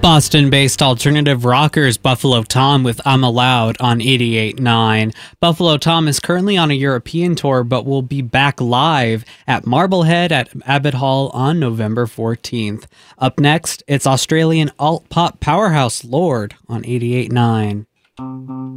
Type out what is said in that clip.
Boston-based alternative rockers Buffalo Tom with I'm Allowed on 88.9. Buffalo Tom is currently on a European tour, but will be back live at Marblehead at Abbott Hall on November 14th. Up next, it's Australian alt-pop powerhouse Lorde on 88.9.